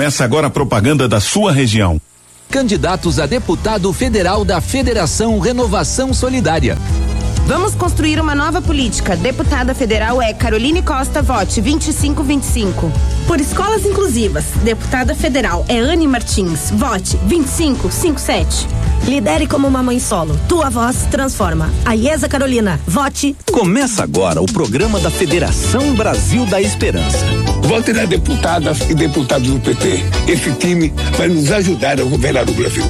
Começa agora a propaganda da sua região. Candidatos a deputado federal da Federação Renovação Solidária. Vamos construir uma nova política. Deputada federal é Caroline Costa, vote 2525. Por escolas inclusivas, deputada federal é Anne Martins, vote 2557. Lidere como uma mãe solo. Tua voz transforma. A IESA Carolina, vote. Começa agora o programa da Federação Brasil da Esperança. Vote na deputada e deputados do PT. Esse time vai nos ajudar a governar o Brasil.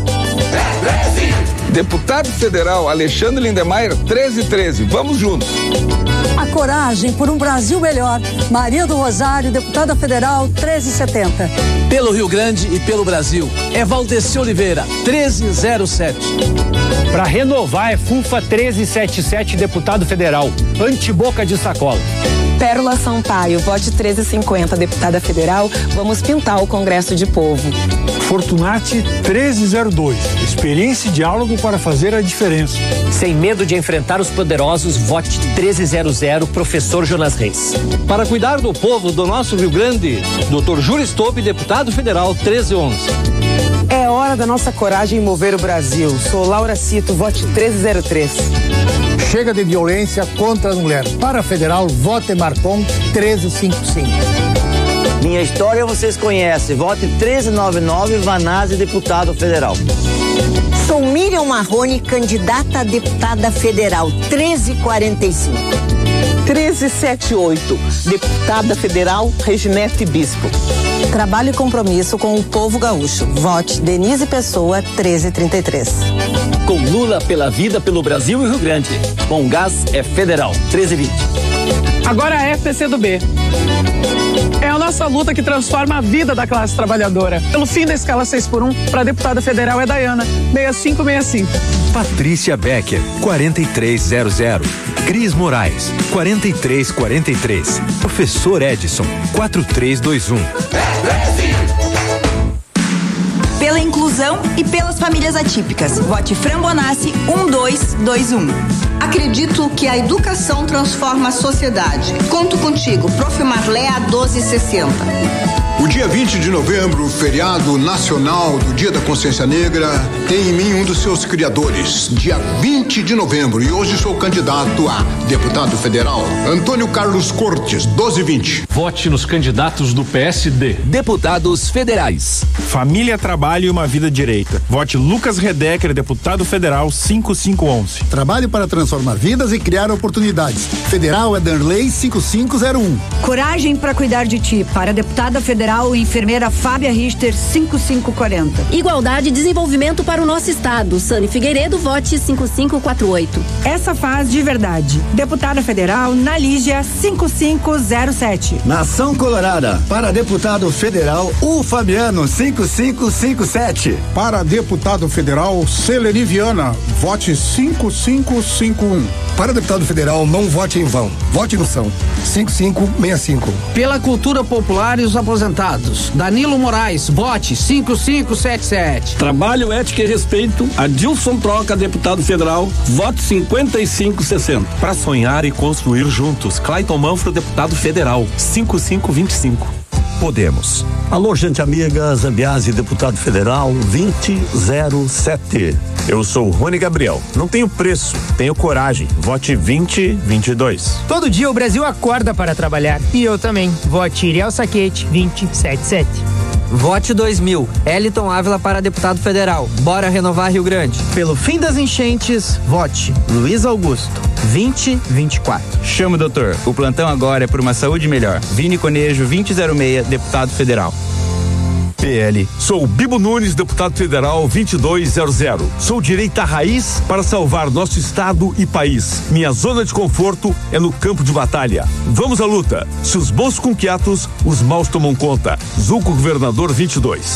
Deputado federal Alexandre Lindemeyer, 1313. Vamos juntos. A coragem por um Brasil melhor. Maria do Rosário, deputada federal, 1370. Pelo Rio Grande e pelo Brasil, é Valdeci Oliveira, 1307. Para renovar é FUFA 1377, deputado federal, Antiboca de Sacola. Pérola Sampaio, vote 1350, deputada federal, vamos pintar o Congresso de Povo. Fortunati 1302, experiência e diálogo para fazer a diferença. Sem medo de enfrentar os poderosos, vote 1300, professor Jonas Reis. Para cuidar do povo do nosso Rio Grande, Dr. Júlio Stolpe, deputado federal, 1311. É hora da nossa coragem mover o Brasil. Sou Laura Cito, vote 1303. Chega de violência contra a mulher. Para a federal, vote Marcon 1355. Minha história vocês conhecem. Vote 1399, Vanazzi, deputado federal. Sou Miriam Marrone, candidata a deputada federal, 1345. 1378, deputada federal, Reginete Bispo. Trabalho e compromisso com o povo gaúcho. Vote Denise Pessoa, 1333. Com Lula pela vida, pelo Brasil e Rio Grande. Com gás é federal, 1320. Agora é PCdoB. É a nossa luta que transforma a vida da classe trabalhadora. Pelo fim da escala 6x1, para deputada federal é Dayana, 6565. Patrícia Becker, 4300. Cris Moraes, 4343. Professor Edson, 4321. Pela inclusão e pelas famílias atípicas. Vote Frambonassi 1221. Acredito que a educação transforma a sociedade. Conto contigo, Prof. Marléa 1260. O dia 20 de novembro, feriado nacional do Dia da Consciência Negra, tem em mim um dos seus criadores, dia 20 de novembro, e hoje sou candidato a deputado federal, Antônio Carlos Cortes, 1220. Vote nos candidatos do PSD. Deputados federais. Família, trabalho e uma vida direita. Vote Lucas Redecker, deputado federal, 5511. Trabalho para transformar vidas e criar oportunidades. Federal é Danley 5501. Coragem para cuidar de ti, para deputada federal, enfermeira Fábia Richter, 5540. Igualdade e desenvolvimento para o nosso estado. Sani Figueiredo, vote 5548. Essa faz de verdade. Deputada federal, Nalígia, 5507. Nação Colorada, para deputado federal, o Fabiano, 5557. Para deputado federal, Celeni Viana, vote 5551. Para deputado federal, não vote em vão. Vote no São, 5565. Pela cultura popular e os aposentados, Danilo Moraes, vote 5577. Trabalho, ética e respeito, Adilson Troca, deputado federal, vote 5560. Para sonhar e construir juntos, Clayton Manfro, deputado federal, 5525. Podemos. Alô, gente amiga, Zambiase, deputado federal, 2007. Eu sou Rony Gabriel. Não tenho preço, tenho coragem. Vote 2022. Todo dia o Brasil acorda para trabalhar. E eu também. Vote Iriel Saquete, 277. Vote 2000. Eliton Ávila para deputado federal. Bora renovar Rio Grande. Pelo fim das enchentes, vote Luiz Augusto, 2024. Chama o doutor. O plantão agora é por uma saúde melhor. Vini Conejo, 2006, deputado federal. PL. Sou Bibo Nunes, deputado federal 2200. Sou direita raiz para salvar nosso estado e país. Minha zona de conforto é no campo de batalha. Vamos à luta. Se os bons com quietos, os maus tomam conta. Zulco Governador 22.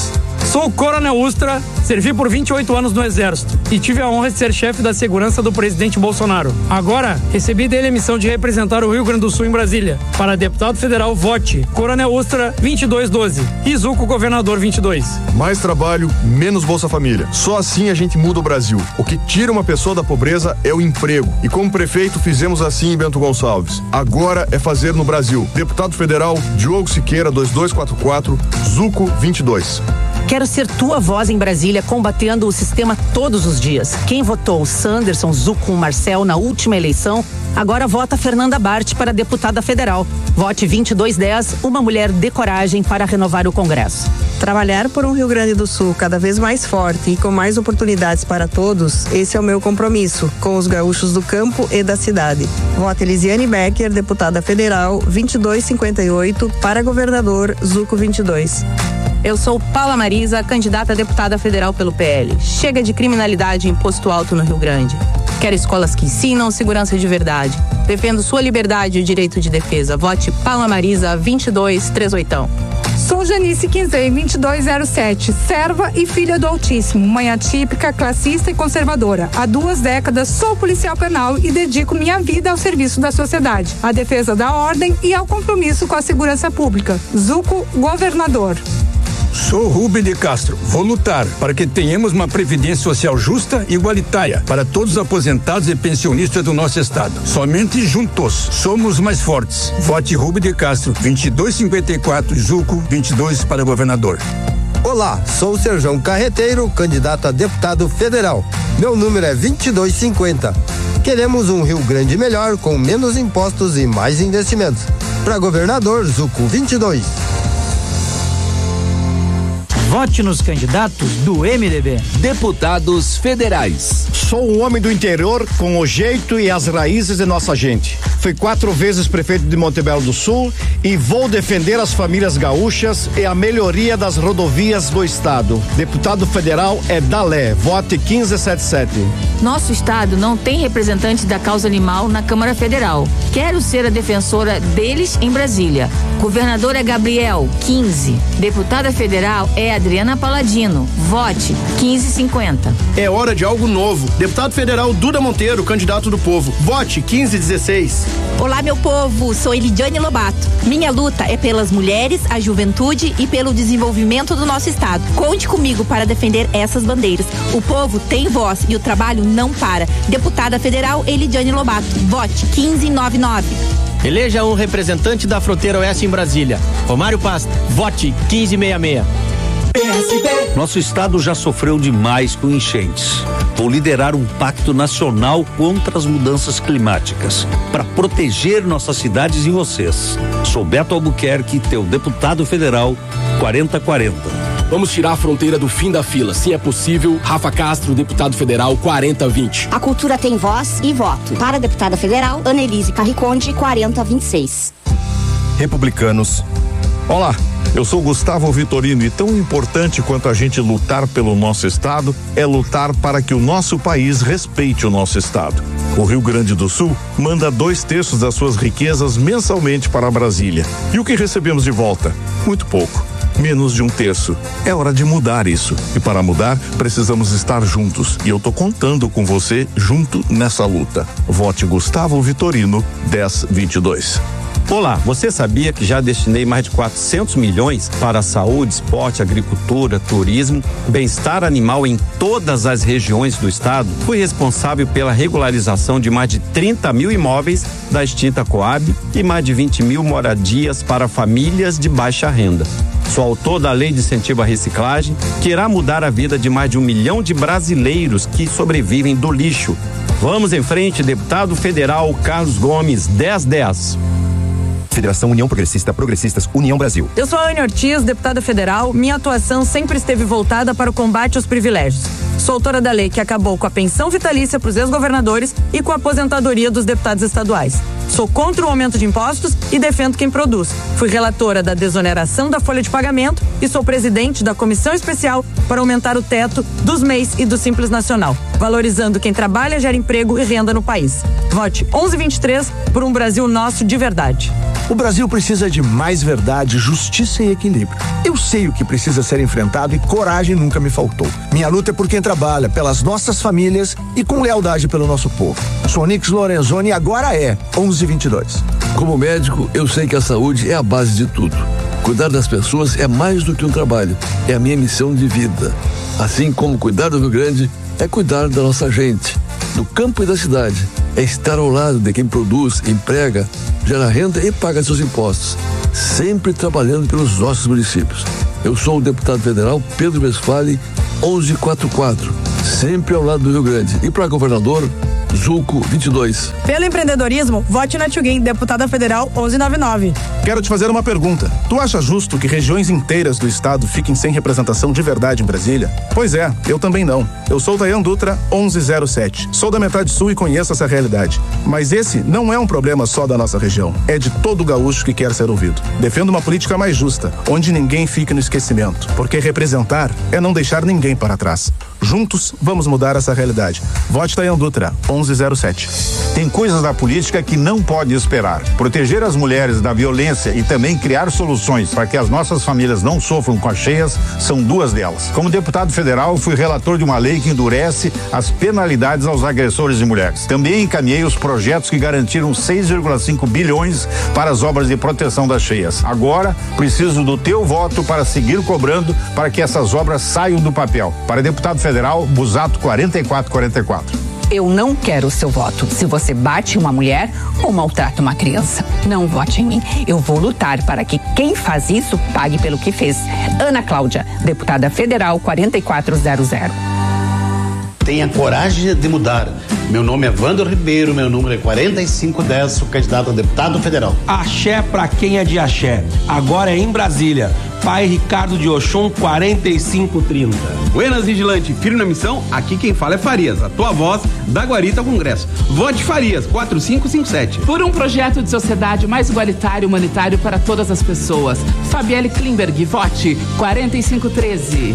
Sou Coronel Ustra, servi por 28 anos no Exército e tive a honra de ser chefe da segurança do presidente Bolsonaro. Agora, recebi dele a missão de representar o Rio Grande do Sul em Brasília. Para deputado federal, vote Coronel Ustra 2212 e Zuco Governador 22. Mais trabalho, menos Bolsa Família. Só assim a gente muda o Brasil. O que tira uma pessoa da pobreza é o emprego. E como prefeito fizemos assim em Bento Gonçalves. Agora é fazer no Brasil. Deputado federal, Diogo Siqueira 2244, Zuco 22. Quero ser tua voz em Brasília, combatendo o sistema todos os dias. Quem votou Sanderson, Zuco, Marcel na última eleição, agora vota Fernanda Bart para deputada federal. Vote 2210, uma mulher de coragem para renovar o Congresso. Trabalhar por um Rio Grande do Sul cada vez mais forte e com mais oportunidades para todos, esse é o meu compromisso com os gaúchos do campo e da cidade. Vote Elisiane Becker, deputada federal, 2258, para governador, Zuco 22. Eu sou Paula Marisa, candidata a deputada federal pelo PL. Chega de criminalidade e imposto alto no Rio Grande. Quero escolas que ensinam segurança de verdade. Defendo sua liberdade e o direito de defesa. Vote Paula Marisa 2238. Sou Janice Quinzei, 2207, serva e filha do Altíssimo, mãe atípica, classista e conservadora. Há 2 décadas sou policial penal e dedico minha vida ao serviço da sociedade, à defesa da ordem e ao compromisso com a segurança pública. Zuco, governador. Sou Rubem de Castro. Vou lutar para que tenhamos uma previdência social justa e igualitária para todos os aposentados e pensionistas do nosso estado. Somente juntos somos mais fortes. Vote Rubem de Castro, 2254, Zuco, 22 para governador. Olá, sou o Serjão Carreteiro, candidato a deputado federal. Meu número é 2250. Queremos um Rio Grande melhor, com menos impostos e mais investimentos. Para governador, Zuco 22. Vote nos candidatos do MDB. Deputados federais. Sou um homem do interior com o jeito e as raízes de nossa gente. Fui 4 vezes prefeito de Montebello do Sul e vou defender as famílias gaúchas e a melhoria das rodovias do estado. Deputado federal é Dalé. Vote 1577. Nosso estado não tem representante da causa animal na Câmara Federal. Quero ser a defensora deles em Brasília. Governador é Gabriel, 15. Deputada federal é Adriana Paladino. Vote 1550. É hora de algo novo. Deputado federal Duda Monteiro, candidato do povo. Vote 1516. Olá, meu povo. Sou Elidiane Lobato. Minha luta é pelas mulheres, a juventude e pelo desenvolvimento do nosso estado. Conte comigo para defender essas bandeiras. O povo tem voz e o trabalho não para. Deputada federal Elidiane Lobato. Vote 1599. Eleja um representante da fronteira oeste em Brasília. Romário Pasta. Vote 1566. Nosso estado já sofreu demais com enchentes. Vou liderar um pacto nacional contra as mudanças climáticas, para proteger nossas cidades e vocês. Sou Beto Albuquerque, teu deputado federal, 4040. Vamos tirar a fronteira do fim da fila. Se é possível, Rafa Castro, deputado federal, 4020. A cultura tem voz e voto. Para a deputada federal, Annelise Carriconde, 4026. Republicanos. Olá, eu sou Gustavo Vitorino e tão importante quanto a gente lutar pelo nosso estado é lutar para que o nosso país respeite o nosso estado. O Rio Grande do Sul manda 2/3 das suas riquezas mensalmente para Brasília. E o que recebemos de volta? Muito pouco. Menos de 1/3. É hora de mudar isso. E para mudar, precisamos estar juntos. E eu tô contando com você junto nessa luta. Vote Gustavo Vitorino, 1022. Olá, você sabia que já destinei mais de 400 milhões para saúde, esporte, agricultura, turismo, bem-estar animal em todas as regiões do estado? Fui responsável pela regularização de mais de 30 mil imóveis da extinta Coab e mais de 20 mil moradias para famílias de baixa renda. Sou autor da Lei de Incentivo à Reciclagem, que irá mudar a vida de mais de 1 milhão de brasileiros que sobrevivem do lixo. Vamos em frente, deputado federal Carlos Gomes, 1010. Federação União Progressista, Progressistas, União Brasil. Eu sou a Anne Ortiz, deputada federal. Minha atuação sempre esteve voltada para o combate aos privilégios. Sou autora da lei que acabou com a pensão vitalícia para os ex-governadores e com a aposentadoria dos deputados estaduais. Sou contra o aumento de impostos e defendo quem produz. Fui relatora da desoneração da folha de pagamento e sou presidente da comissão especial para aumentar o teto dos MEIs e do Simples Nacional, valorizando quem trabalha, gera emprego e renda no país. Vote 1123 por um Brasil nosso de verdade. O Brasil precisa de mais verdade, justiça e equilíbrio. Eu Eu sei o que precisa ser enfrentado e coragem nunca me faltou. Minha luta é por quem trabalha, pelas nossas famílias e com lealdade pelo nosso povo. Sou Onix Lorenzoni e agora é 1122. Como médico, eu sei que a saúde é a base de tudo. Cuidar das pessoas é mais do que um trabalho, é a minha missão de vida. Assim como cuidar do Rio Grande é cuidar da nossa gente, do campo e da cidade. É estar ao lado de quem produz, emprega, gera renda e paga seus impostos, sempre trabalhando pelos nossos municípios. Eu sou o deputado federal Pedro Westphalen, 1144, sempre ao lado do Rio Grande. E para governador, Zulco 22. Pelo empreendedorismo, vote na Tchuguin, deputada federal 1199. Quero te fazer uma pergunta. Tu acha justo que regiões inteiras do estado fiquem sem representação de verdade em Brasília? Pois é, eu também não. Eu sou Tayan Dutra, 1107. Sou da metade sul e conheço essa realidade. Mas esse não é um problema só da nossa região. É de todo gaúcho que quer ser ouvido. Defendo uma política mais justa, onde ninguém fique no esquecimento. Porque representar é não deixar ninguém para trás. Juntos, vamos mudar essa realidade. Vote Tayan Dutra, 1107. Tem coisas da política que não pode esperar. Proteger as mulheres da violência e também criar soluções para que as nossas famílias não sofram com as cheias são duas delas. Como deputado federal, fui relator de uma lei que endurece as penalidades aos agressores de mulheres. Também encaminhei os projetos que garantiram 6,5 bilhões para as obras de proteção das cheias. Agora, preciso do teu voto para seguir cobrando para que essas obras saiam do papel. Para deputado federal, Busato 4444. Eu não quero o seu voto. Se você bate uma mulher ou maltrata uma criança, não vote em mim. Eu vou lutar para que quem faz isso pague pelo que fez. Ana Cláudia, deputada federal 4400. Tenha coragem de mudar. Meu nome é Wander Ribeiro, meu número é 4510, sou candidato a deputado federal. Axé pra quem é de axé. Agora é em Brasília. Pai Ricardo de Oxum, 4530. Buenas, vigilante, firme na missão, aqui quem fala é Farias, a tua voz da Guarita ao Congresso. Vote Farias, 4557. Por um projeto de sociedade mais igualitário e humanitário para todas as pessoas. Fabielle Klimberg, vote 4513.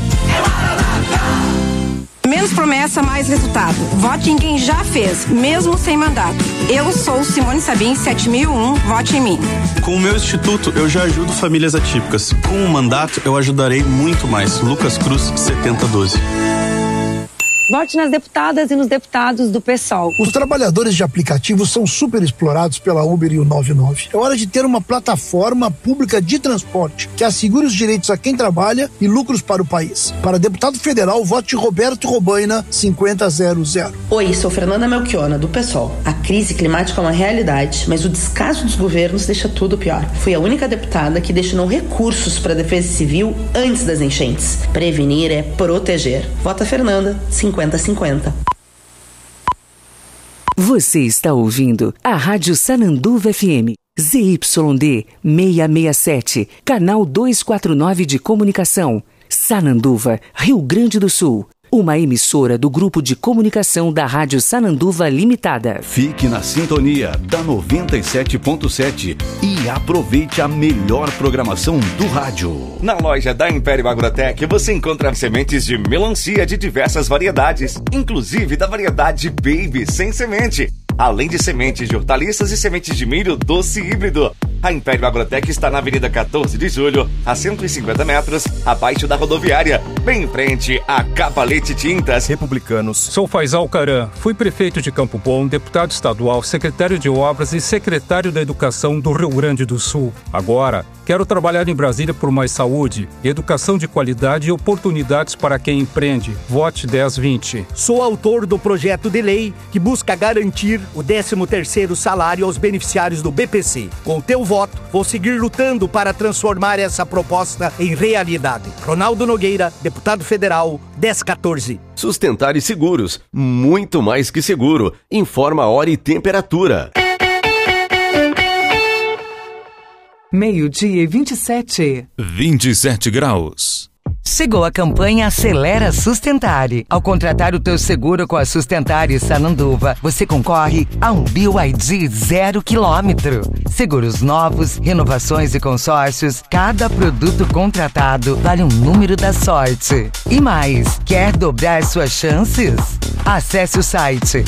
Menos promessa, mais resultado. Vote em quem já fez, mesmo sem mandato. Eu sou Simone Sabin, 7001, vote em mim. Com o meu instituto, eu já ajudo famílias atípicas. Com o mandato, eu ajudarei muito mais. Lucas Cruz, 7012. Vote nas deputadas e nos deputados do PSOL. Os trabalhadores de aplicativos são super explorados pela Uber e o 99. É hora de ter uma plataforma pública de transporte que assegure os direitos a quem trabalha e lucros para o país. Para deputado federal, vote Roberto Robaina, 5000. Oi, sou Fernanda Melchiona, do PSOL. A crise climática é uma realidade, mas o descaso dos governos deixa tudo pior. Fui a única deputada que destinou recursos para a defesa civil antes das enchentes. Prevenir é proteger. Vota Fernanda, 50-50. Você está ouvindo a Rádio Sananduva FM, ZYD 667, canal 249 de comunicação, Sananduva, Rio Grande do Sul. Uma emissora do Grupo de Comunicação da Rádio Sananduva Limitada. Fique na sintonia da 97.7 e aproveite a melhor programação do rádio. Na loja da Império Agrotech você encontra sementes de melancia de diversas variedades, inclusive da variedade Baby sem semente, além de sementes de hortaliças e sementes de milho doce híbrido. A Império Agrotech está na Avenida 14 de Julho, a 150 metros, abaixo da rodoviária, bem em frente a Cavalete Tintas. Republicanos. Sou Faisal Caram, fui prefeito de Campo Bom, deputado estadual, secretário de obras e secretário da Educação do Rio Grande do Sul. Agora, quero trabalhar em Brasília por mais saúde, educação de qualidade e oportunidades para quem empreende. Vote 1020. Sou autor do projeto de lei que busca garantir o 13º salário aos beneficiários do BPC. Com o teu voto, vou seguir lutando para transformar essa proposta em realidade. Ronaldo Nogueira, deputado federal, 1014. Sustentar e seguros, muito mais que seguro. Informa a hora e temperatura. 12:27. 27 graus. Chegou a campanha Acelera Sustentare. Ao contratar o teu seguro com a Sustentare Sananduva, você concorre a um BYD 0 km. Seguros novos, renovações e consórcios, cada produto contratado vale um número da sorte. E mais, quer dobrar suas chances? Acesse o site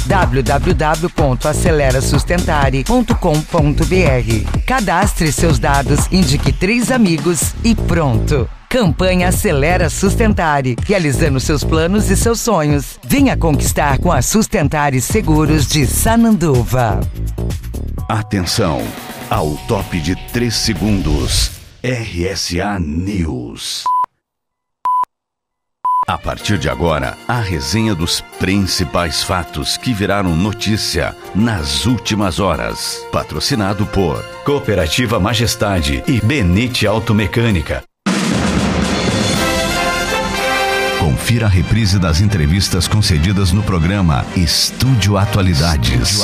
www.acelerasustentare.com.br. Cadastre seus dados, indique 3 amigos e pronto. Campanha Acelera Sustentare, realizando seus planos e seus sonhos. Venha conquistar com a Sustentare Seguros de Sananduva. Atenção, ao top de 3 segundos. RSA News. A partir de agora, a resenha dos principais fatos que viraram notícia nas últimas horas. Patrocinado por Cooperativa Majestade e Benite Automecânica. Confira a reprise das entrevistas concedidas no programa Estúdio Atualidades.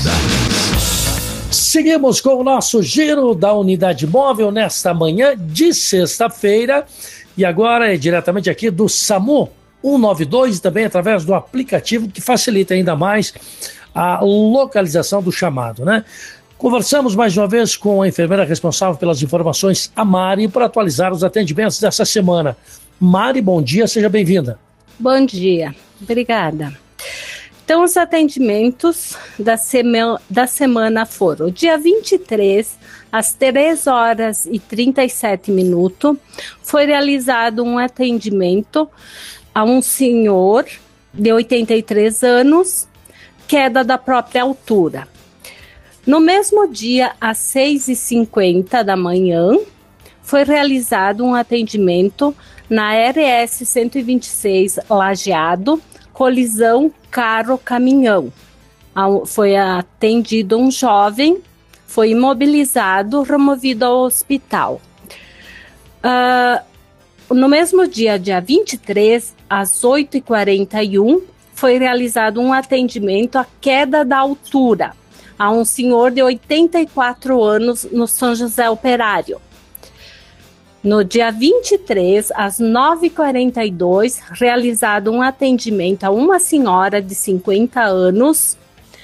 Seguimos com o nosso giro da Unidade Móvel nesta manhã de sexta-feira. E agora é diretamente aqui do SAMU 192 e também através do aplicativo que facilita ainda mais a localização do chamado, né? Conversamos mais uma vez com a enfermeira responsável pelas informações, a Mari, para atualizar os atendimentos dessa semana. Mari, bom dia, seja bem-vinda. Bom dia, obrigada. Então, os atendimentos da semana foram: dia 23, às 3h37, foi realizado um atendimento a um senhor de 83 anos, queda da própria altura. No mesmo dia, às 6h50 da manhã, foi realizado um atendimento na RS 126 Lajeado, colisão carro-caminhão. Foi atendido um jovem, foi imobilizado, removido ao hospital. No mesmo dia, dia 23, às 8h41, foi realizado um atendimento à queda da altura a um senhor de 84 anos no São José Operário. No dia 23, às 9h42, realizado um atendimento a uma senhora de 50 anos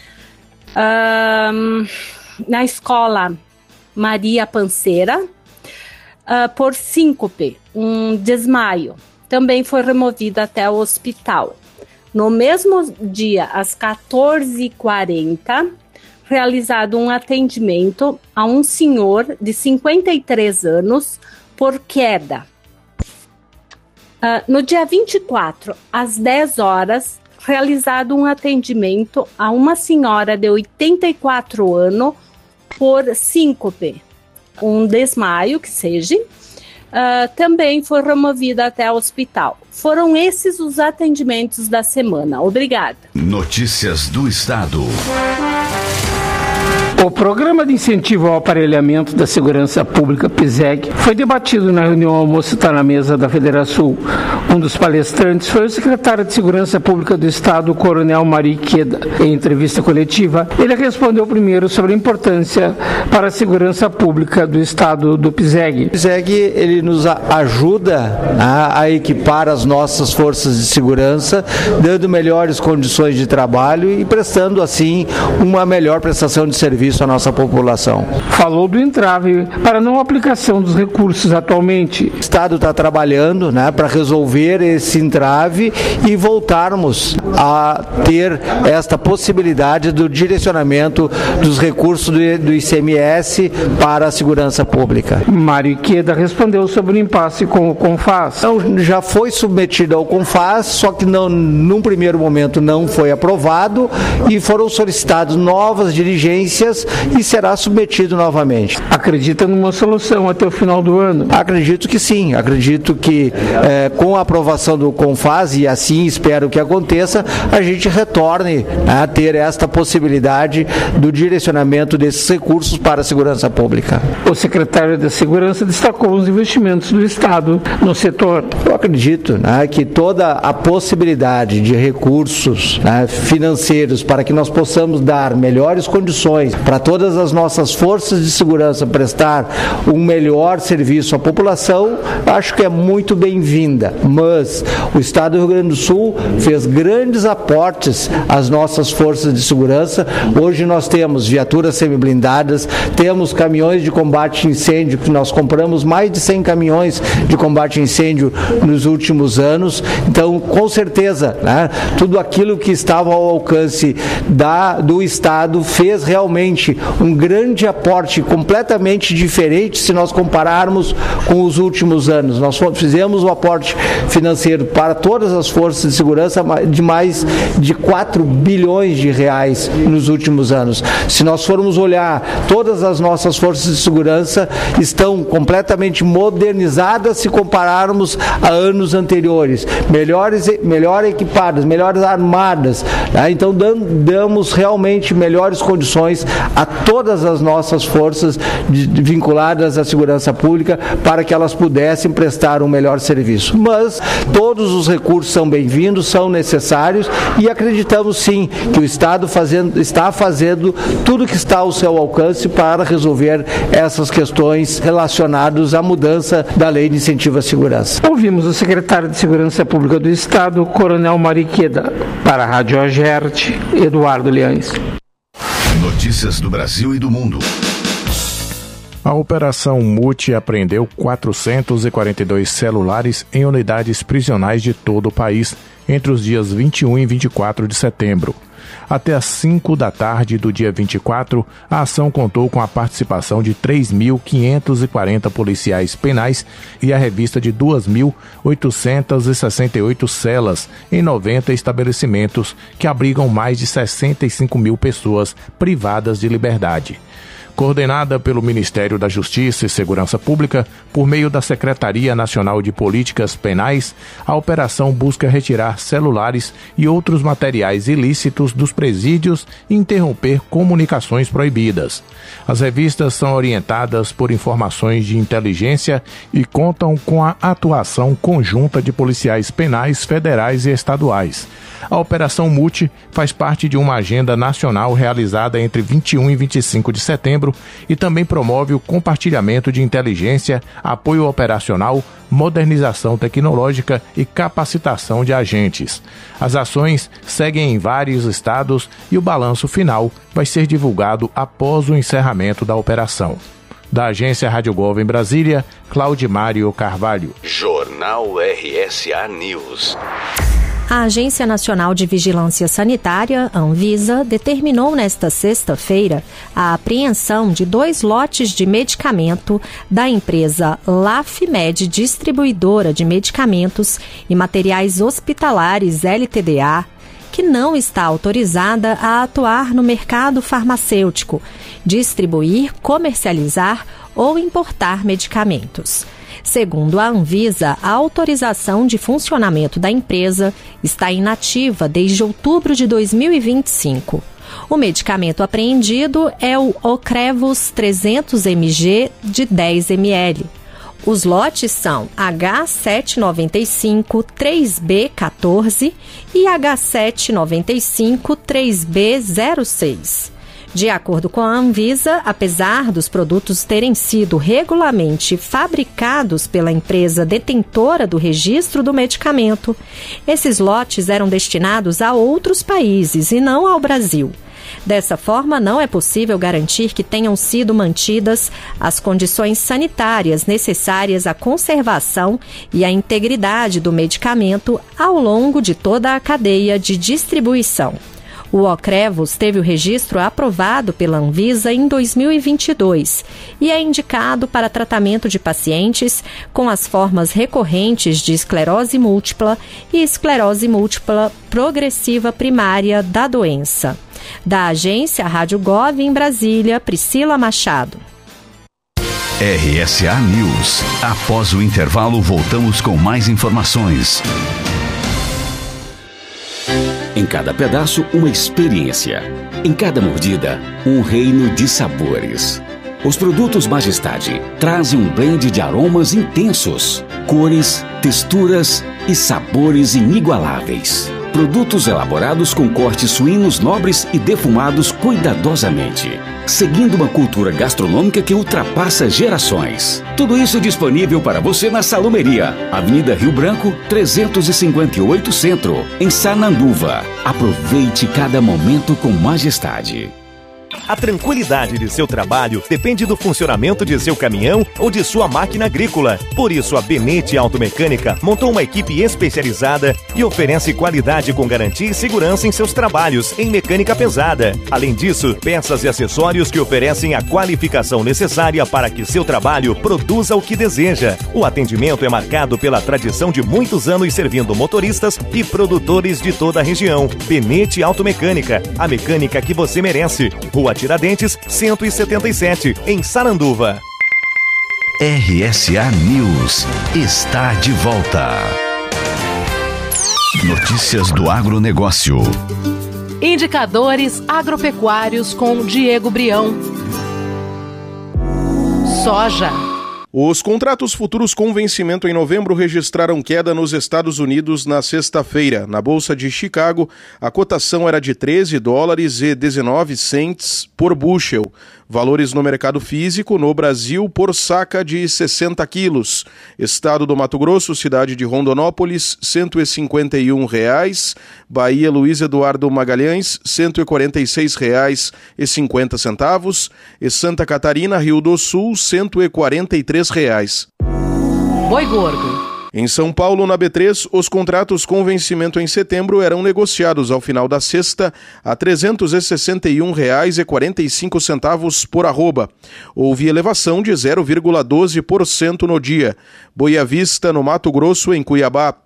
na escola Maria Panceira por síncope, um desmaio. Também foi removida até o hospital. No mesmo dia, às 14h40, realizado um atendimento a um senhor de 53 anos por queda. No dia 24, às 10 horas, realizado um atendimento a uma senhora de 84 anos por síncope, um desmaio que seja, também foi removida até o hospital. Foram esses os atendimentos da semana. Obrigada. Notícias do Estado. O Programa de Incentivo ao Aparelhamento da Segurança Pública, PSEG, foi debatido na reunião Almoço Está na Mesa da Federação. Um dos palestrantes foi o secretário de Segurança Pública do Estado, o Coronel Mari Queda. Em entrevista coletiva, ele respondeu primeiro sobre a importância para a segurança pública do Estado do PSEG. O PSEG, ele nos ajuda a equipar as nossas forças de segurança, dando melhores condições de trabalho e prestando, assim, uma melhor prestação de serviço à nossa população. Falou do entrave para a não aplicação dos recursos atualmente. O Estado está trabalhando, para resolver esse entrave e voltarmos a ter esta possibilidade do direcionamento dos recursos do ICMS para a segurança pública. Mário Queda respondeu sobre o impasse com o CONFAS. Então, já foi submetido ao CONFAS, só que num primeiro momento não foi aprovado e foram solicitadas novas diligências e será submetido novamente. Acredita numa solução até o final do ano? Acredito que sim, acredito que com a aprovação do CONFAS, e assim espero que aconteça, a gente retorne a ter esta possibilidade do direcionamento desses recursos para a segurança pública. O secretário da Segurança destacou os investimentos do Estado no setor. Eu acredito que toda a possibilidade de recursos financeiros para que nós possamos dar melhores condições para todas as nossas forças de segurança prestar um melhor serviço à população, acho que é muito bem-vinda. Mas o Estado do Rio Grande do Sul fez grandes aportes às nossas forças de segurança. Hoje nós temos viaturas semiblindadas, temos caminhões de combate a incêndio, que nós compramos mais de 100 caminhões de combate a incêndio nos últimos anos. Então, com certeza, tudo aquilo que estava ao alcance do Estado fez realmente realmente um grande aporte completamente diferente se nós compararmos com os últimos anos. Nós fizemos um aporte financeiro para todas as forças de segurança de mais de 4 bilhões de reais nos últimos anos. Se nós formos olhar, todas as nossas forças de segurança estão completamente modernizadas se compararmos a anos anteriores, melhor equipadas, melhores armadas, tá? Então damos realmente melhores condições a todas as nossas forças vinculadas à segurança pública para que elas pudessem prestar um melhor serviço. Mas todos os recursos são bem-vindos, são necessários e acreditamos sim que o Estado está fazendo tudo que está ao seu alcance para resolver essas questões relacionadas à mudança da Lei de Incentivo à Segurança. Ouvimos o secretário de Segurança Pública do Estado, Coronel Mariqueda. Para a Rádio Agerte, Eduardo Leães. Notícias do Brasil e do mundo. A Operação Multi apreendeu 442 celulares em unidades prisionais de todo o país entre os dias 21 e 24 de setembro. Até às 5 da tarde do dia 24, a ação contou com a participação de 3.540 policiais penais e a revista de 2.868 celas em 90 estabelecimentos que abrigam mais de 65 mil pessoas privadas de liberdade. Coordenada pelo Ministério da Justiça e Segurança Pública, por meio da Secretaria Nacional de Políticas Penais, a operação busca retirar celulares e outros materiais ilícitos dos presídios e interromper comunicações proibidas. As revistas são orientadas por informações de inteligência e contam com a atuação conjunta de policiais penais federais e estaduais. A Operação Multi faz parte de uma agenda nacional realizada entre 21 e 25 de setembro e também promove o compartilhamento de inteligência, apoio operacional, modernização tecnológica e capacitação de agentes. As ações seguem em vários estados e o balanço final vai ser divulgado após o encerramento da operação. Da agência Rádio Gov em Brasília, Claudimário Carvalho. Jornal RSA News. A Agência Nacional de Vigilância Sanitária, Anvisa, determinou nesta sexta-feira a apreensão de 2 lotes de medicamento da empresa Lafmed, distribuidora de medicamentos e materiais hospitalares LTDA, que não está autorizada a atuar no mercado farmacêutico, distribuir, comercializar ou importar medicamentos. Segundo a Anvisa, a autorização de funcionamento da empresa está inativa desde outubro de 2025. O medicamento apreendido é o Ocrevus 300 mg de 10 ml. Os lotes são H795 3B14 e H795 3B06. De acordo com a Anvisa, apesar dos produtos terem sido regularmente fabricados pela empresa detentora do registro do medicamento, esses lotes eram destinados a outros países e não ao Brasil. Dessa forma, não é possível garantir que tenham sido mantidas as condições sanitárias necessárias à conservação e à integridade do medicamento ao longo de toda a cadeia de distribuição. O Ocrevus teve o registro aprovado pela Anvisa em 2022 e é indicado para tratamento de pacientes com as formas recorrentes de esclerose múltipla e esclerose múltipla progressiva primária da doença. Da agência Rádio Gov em Brasília, Priscila Machado. RSA News. Após o intervalo, voltamos com mais informações. Em cada pedaço, uma experiência. Em cada mordida, um reino de sabores. Os produtos Majestade trazem um blend de aromas intensos, cores, texturas e sabores inigualáveis. Produtos elaborados com cortes suínos nobres e defumados cuidadosamente, seguindo uma cultura gastronômica que ultrapassa gerações. Tudo isso disponível para você na Salumeria, Avenida Rio Branco, 358 Centro, em Sananduva. Aproveite cada momento com Majestade. A tranquilidade de seu trabalho depende do funcionamento de seu caminhão ou de sua máquina agrícola. Por isso, a Benete Automecânica montou uma equipe especializada e oferece qualidade com garantia e segurança em seus trabalhos em mecânica pesada. Além disso, peças e acessórios que oferecem a qualificação necessária para que seu trabalho produza o que deseja. O atendimento é marcado pela tradição de muitos anos servindo motoristas e produtores de toda a região. Benete Automecânica, a mecânica que você merece. Rua Tiradentes, 177, em Saranduva. RSA News está de volta. Notícias do agronegócio. Indicadores agropecuários com Diego Brião. Soja. Os contratos futuros com vencimento em novembro registraram queda nos Estados Unidos na sexta-feira. Na Bolsa de Chicago, a cotação era de $13,19 por bushel. Valores no mercado físico, no Brasil, por saca de 60 quilos. Estado do Mato Grosso, cidade de Rondonópolis, R$ 151,00. Bahia, Luiz Eduardo Magalhães, R$ 146,50. E Santa Catarina, Rio do Sul, R$ 143,00. Boi gordo. Em São Paulo, na B3, os contratos com vencimento em setembro eram negociados ao final da sexta a R$ 361,45 por arroba. Houve elevação de 0,12% no dia. Boi à vista, no Mato Grosso, em Cuiabá, R$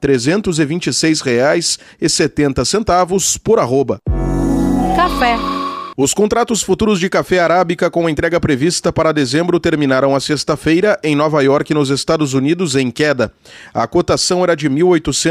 326,70 por arroba. Café. Os contratos futuros de café arábica com entrega prevista para dezembro terminaram a sexta-feira em Nova York, nos Estados Unidos, em queda. A cotação era de R$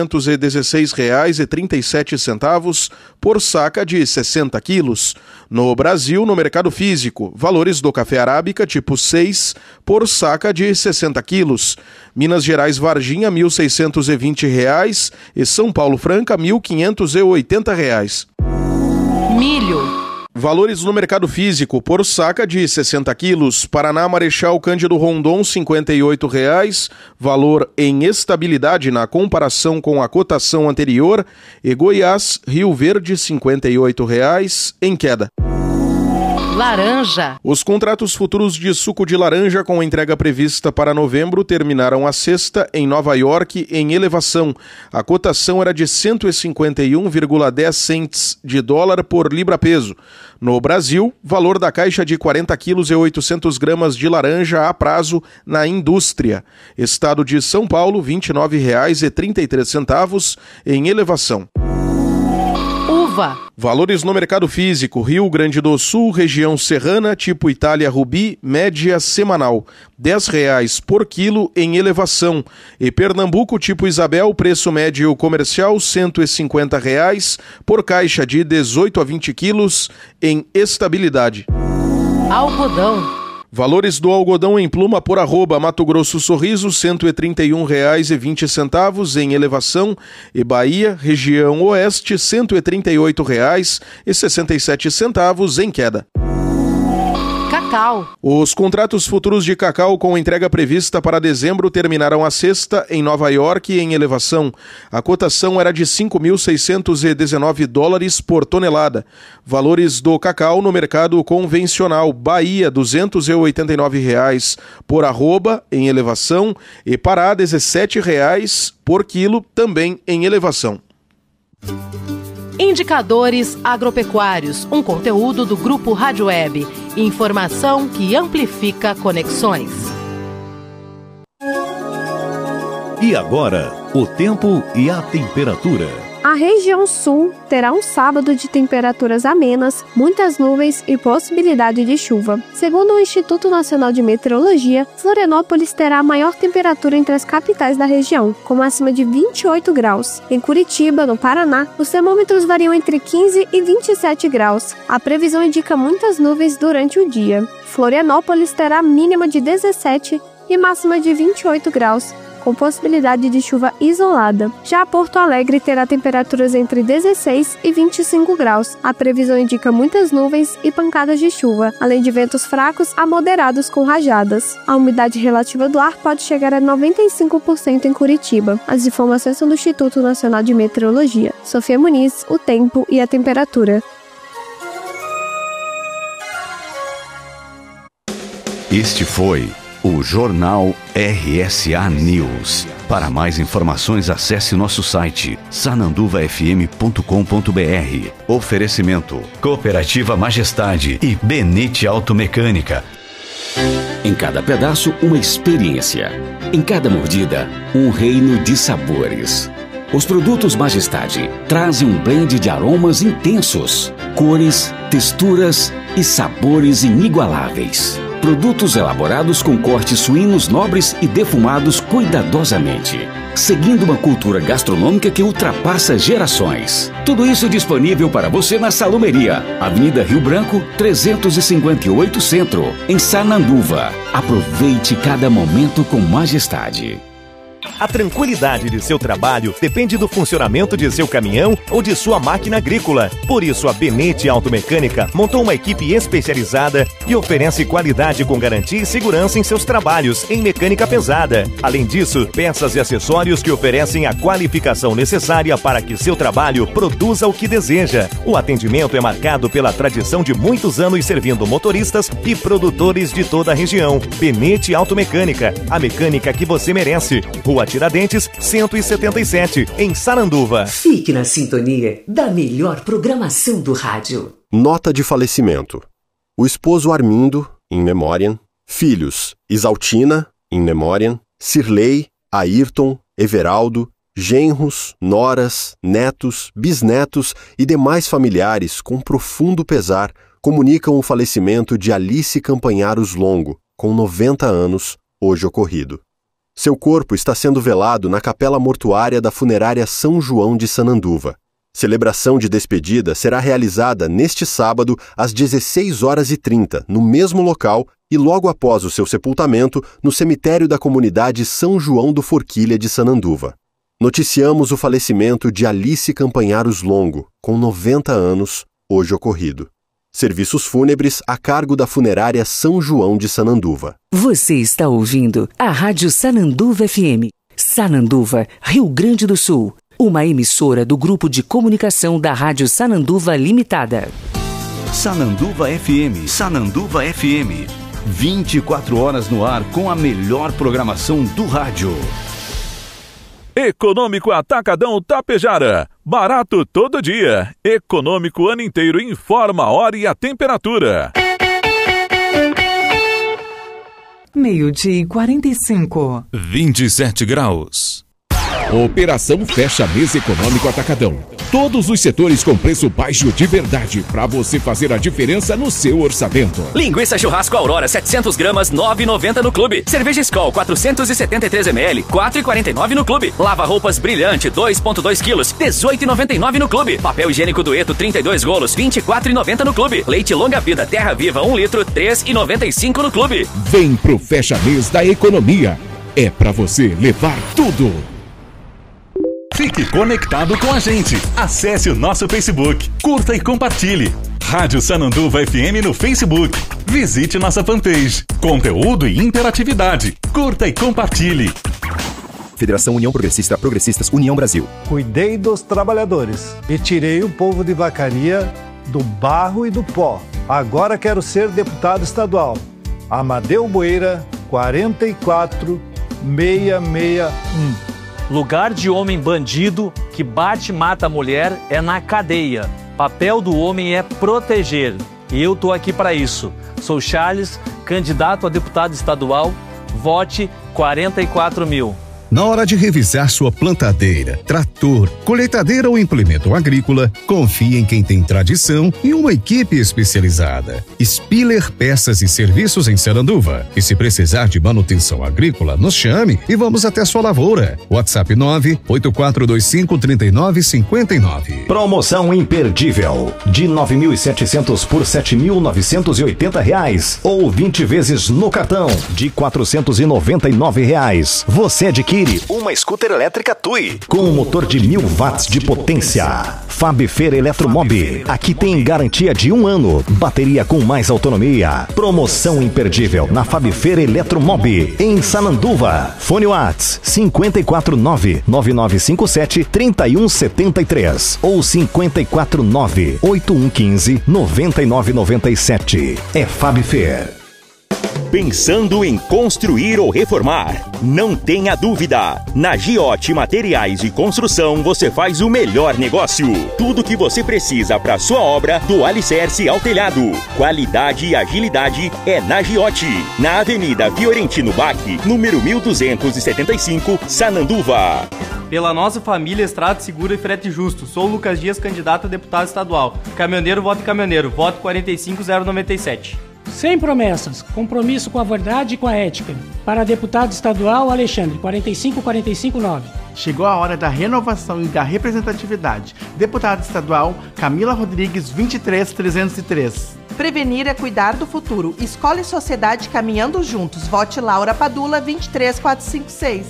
1.816,37 por saca de 60 quilos. No Brasil, no mercado físico, valores do café arábica tipo 6 por saca de 60 quilos. Minas Gerais Varginha, R$ 1.620 e São Paulo Franca, R$ 1.580. Milho. Valores no mercado físico, por saca de 60 quilos. Paraná, Marechal Cândido Rondon, R$ 58,00, valor em estabilidade na comparação com a cotação anterior. E Goiás, Rio Verde, R$ 58,00, em queda. Laranja. Os contratos futuros de suco de laranja com entrega prevista para novembro terminaram a sexta em Nova York em elevação. A cotação era de 151,10 cents de dólar por libra-peso. No Brasil, valor da caixa de 40 quilos e 800 gramas de laranja a prazo na indústria. Estado de São Paulo, R$ 29,33 em elevação. Uva. Valores no mercado físico, Rio Grande do Sul, região serrana, tipo Itália Rubi, média semanal, R$ 10,00 por quilo em elevação. E Pernambuco, tipo Isabel, preço médio comercial, R$ 150,00 por caixa de 18 a 20 quilos em estabilidade. Algodão. Valores do algodão em pluma por arroba, Mato Grosso Sorriso, R$ 131,20 em elevação. E Bahia, região oeste, R$ 138,67 em queda. Cacau. Os contratos futuros de cacau com entrega prevista para dezembro terminaram a sexta em Nova York em elevação. A cotação era de $5.619 por tonelada. Valores do cacau no mercado convencional, Bahia, R$ 289,00 por arroba em elevação. E Pará, R$ 17,00 por quilo, também em elevação. Indicadores agropecuários, um conteúdo do Grupo Rádio Web. Informação que amplifica conexões. E agora, o tempo e a temperatura. A região sul terá um sábado de temperaturas amenas, muitas nuvens e possibilidade de chuva. Segundo o Instituto Nacional de Meteorologia, Florianópolis terá a maior temperatura entre as capitais da região, com máxima de 28 graus. Em Curitiba, no Paraná, os termômetros variam entre 15 e 27 graus. A previsão indica muitas nuvens durante o dia. Florianópolis terá a mínima de 17 e máxima de 28 graus. Com possibilidade de chuva isolada. Já Porto Alegre terá temperaturas entre 16 e 25 graus. A previsão indica muitas nuvens e pancadas de chuva, além de ventos fracos a moderados com rajadas. A umidade relativa do ar pode chegar a 95% em Curitiba. As informações são do Instituto Nacional de Meteorologia. Sofia Muniz, o tempo e a temperatura. Este foi o Jornal RSA News. Para mais informações, acesse nosso site sananduvafm.com.br. Oferecimento: Cooperativa Majestade e Benete Automecânica. Em cada pedaço, uma experiência. Em cada mordida, um reino de sabores. Os produtos Majestade trazem um blend de aromas intensos, cores, texturas e sabores inigualáveis. Produtos elaborados com cortes suínos nobres e defumados cuidadosamente, seguindo uma cultura gastronômica que ultrapassa gerações. Tudo isso disponível para você na Salumeria, Avenida Rio Branco, 358 Centro, em Sananduva. Aproveite cada momento com Majestade. A tranquilidade de seu trabalho depende do funcionamento de seu caminhão ou de sua máquina agrícola. Por isso, a Benete Automecânica montou uma equipe especializada e oferece qualidade com garantia e segurança em seus trabalhos em mecânica pesada. Além disso, peças e acessórios que oferecem a qualificação necessária para que seu trabalho produza o que deseja. O atendimento é marcado pela tradição de muitos anos servindo motoristas e produtores de toda a região. Benete Automecânica, a mecânica que você merece. Rua Tiradentes, 177, em Sananduva. Fique na sintonia da melhor programação do rádio. Nota de falecimento. O esposo Armindo, in memoriam. Filhos: Isaltina, in memoriam. Cirlei, Ayrton, Everaldo, genros, noras, netos, bisnetos e demais familiares, com profundo pesar, comunicam o falecimento de Alice Campanharos Longo, com 90 anos, hoje ocorrido. Seu corpo está sendo velado na capela mortuária da funerária São João de Sananduva. Celebração de despedida será realizada neste sábado às 16h30, no mesmo local e logo após o seu sepultamento no cemitério da comunidade São João do Forquilha de Sananduva. Noticiamos o falecimento de Alice Campanharos Longo, com 90 anos, hoje ocorrido. Serviços fúnebres a cargo da funerária São João de Sananduva. Você está ouvindo a Rádio Sananduva FM. Sananduva, Rio Grande do Sul. Uma emissora do Grupo de Comunicação da Rádio Sananduva Limitada. Sananduva FM. Sananduva FM. 24 horas no ar com a melhor programação do rádio. Econômico Atacadão Tapejara. Barato todo dia. Econômico ano inteiro. Informa a hora e a temperatura. 12:45. 27 graus. Operação Fecha Mês Econômico Atacadão. Todos os setores com preço baixo de verdade, para você fazer a diferença no seu orçamento. Linguiça churrasco Aurora 700 gramas 9,90 no clube. Cerveja Skol 473 ml 4,49 no clube. Lava roupas Brilhante 2,2 quilos 18,99 no clube. Papel higiênico Dueto 32 rolos 24,90 no clube. Leite Longa Vida Terra Viva 1 litro 3,95 no clube. Vem pro Fecha Mês da Economia. É para você levar tudo. Fique conectado com a gente. Acesse o nosso Facebook, curta e compartilhe. Rádio Sananduva FM no Facebook. Visite nossa fanpage. Conteúdo e interatividade. Curta e compartilhe. Federação União Progressista, Progressistas União Brasil. Cuidei dos trabalhadores e tirei o povo de vacaria do barro e do pó. Agora quero ser deputado estadual. Amadeu Boeira, 44661. Lugar de homem bandido que bate e mata a mulher é na cadeia. Papel do homem é proteger. E eu tô aqui para isso. Sou Charles, candidato a deputado estadual. Vote 44.000. Na hora de revisar sua plantadeira, trator, colheitadeira ou implemento agrícola, confie em quem tem tradição e uma equipe especializada. Spiller Peças e Serviços em Sananduva. E se precisar de manutenção agrícola, nos chame e vamos até sua lavoura. WhatsApp 984253959. Promoção imperdível de 9.700 por R$7.980 ou 20 vezes no cartão de R$499. Você adquire uma scooter elétrica TUI com um motor de 1000 watts de potência. Fabfer Eletromob. Aqui tem garantia de 1 ano. Bateria com mais autonomia. Promoção imperdível na Fabfer Eletromob em Sananduva. Fone Whats 549-9957-3173 ou 549-8115-9997. É Fabfer. Pensando em construir ou reformar? Não tenha dúvida! Na Giote Materiais e Construção você faz o melhor negócio. Tudo que você precisa para sua obra, do alicerce ao telhado. Qualidade e agilidade é na Giote. Na Avenida Fiorentino Bach, número 1275, Sananduva. Pela nossa família, estrada segura e frete justo. Sou o Lucas Dias, candidato a deputado estadual. Caminhoneiro, voto em caminhoneiro. Voto 45097. Sem promessas, compromisso com a verdade e com a ética. Para deputado estadual, Alexandre, 45459. Chegou a hora da renovação e da representatividade. Deputado estadual, Camila Rodrigues, 23303. Prevenir é cuidar do futuro. Escola e sociedade caminhando juntos. Vote Laura Padula, 23456.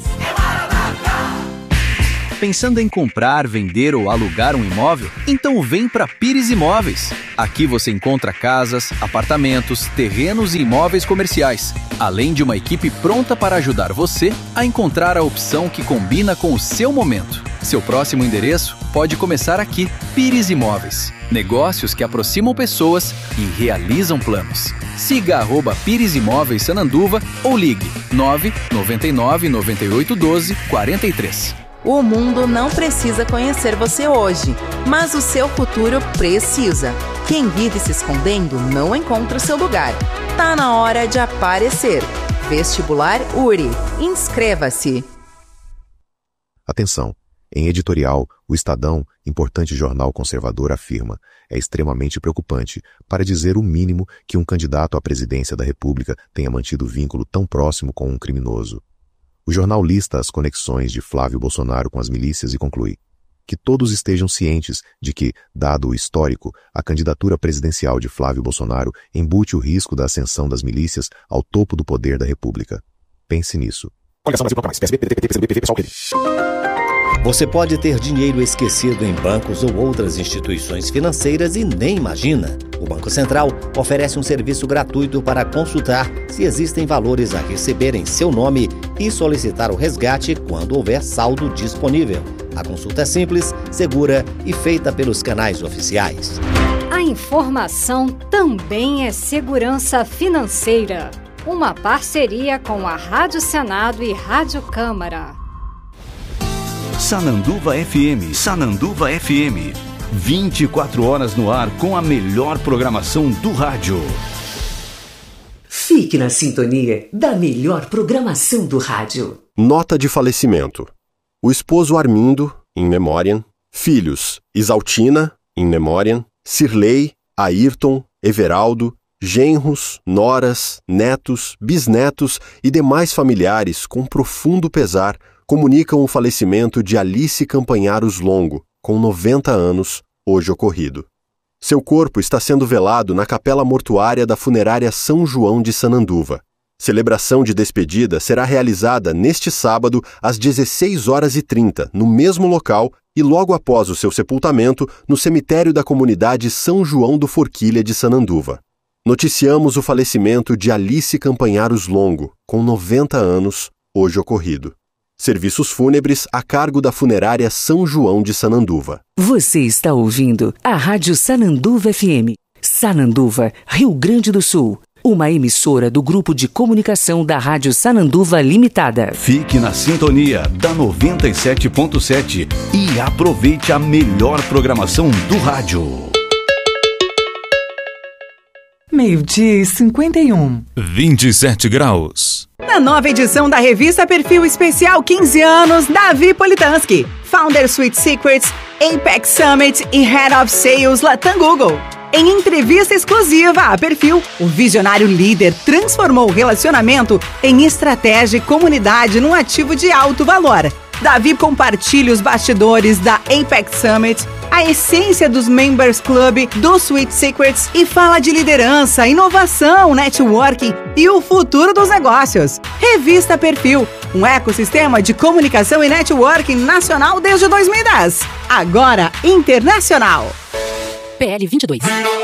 Pensando em comprar, vender ou alugar um imóvel? Então vem para Pires Imóveis. Aqui você encontra casas, apartamentos, terrenos e imóveis comerciais, além de uma equipe pronta para ajudar você a encontrar a opção que combina com o seu momento. Seu próximo endereço pode começar aqui. Pires Imóveis. Negócios que aproximam pessoas e realizam planos. Siga @Pires Imóveis Sananduva ou ligue 999 98 12 43. O mundo não precisa conhecer você hoje, mas o seu futuro precisa. Quem vive se escondendo não encontra o seu lugar. Tá na hora de aparecer. Vestibular URI. Inscreva-se. Atenção! Em editorial, o Estadão, importante jornal conservador, afirma: é extremamente preocupante, para dizer o mínimo, que um candidato à presidência da República tenha mantido vínculo tão próximo com um criminoso. O jornal lista as conexões de Flávio Bolsonaro com as milícias e conclui que todos estejam cientes de que, dado o histórico, a candidatura presidencial de Flávio Bolsonaro embute o risco da ascensão das milícias ao topo do poder da República. Pense nisso. Você pode ter dinheiro esquecido em bancos ou outras instituições financeiras e nem imagina. O Banco Central oferece um serviço gratuito para consultar se existem valores a receber em seu nome e solicitar o resgate quando houver saldo disponível. A consulta é simples, segura e feita pelos canais oficiais. A informação também é segurança financeira. Uma parceria com a Rádio Senado e Rádio Câmara. Sananduva FM, Sananduva FM. 24 horas no ar com a melhor programação do rádio. Fique na sintonia da melhor programação do rádio. Nota de falecimento. O esposo Armindo, in memoriam. Filhos, Isaltina, in memoriam. Cirlei, Ayrton, Everaldo. Genros, noras, netos, bisnetos e demais familiares, com profundo pesar, comunicam o falecimento de Alice Campanharos Longo, com 90 anos, hoje ocorrido. Seu corpo está sendo velado na capela mortuária da funerária São João de Sananduva. Celebração de despedida será realizada neste sábado às 16h30, no mesmo local e logo após o seu sepultamento no cemitério da comunidade São João do Forquilha de Sananduva. Noticiamos o falecimento de Alice Campanharos Longo, com 90 anos, hoje ocorrido. Serviços fúnebres a cargo da funerária São João de Sananduva. Você está ouvindo a Rádio Sananduva FM. Sananduva, Rio Grande do Sul. Uma emissora do Grupo de Comunicação da Rádio Sananduva Limitada. Fique na sintonia da 97.7 e aproveite a melhor programação do rádio. 12:51. 27 graus. Na nova edição da revista Perfil Especial 15 anos, Davi Politansky, Founder Sweet Secrets, Apex Summit e Head of Sales Latam Google. Em entrevista exclusiva à Perfil, o visionário líder transformou o relacionamento em estratégia e comunidade num ativo de alto valor. Davi compartilha os bastidores da Apex Summit, a essência dos Members Club, do Sweet Secrets e fala de liderança, inovação, networking e o futuro dos negócios. Revista Perfil, um ecossistema de comunicação e networking nacional desde 2010. Agora internacional. PL 22.